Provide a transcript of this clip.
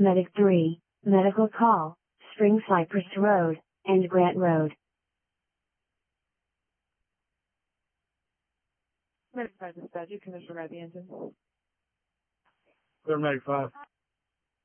Medic 3, medical call, Spring Cypress Road, and Grant Road. Medic 5 dispatch, you can disregard the engine. Clear Medic 5.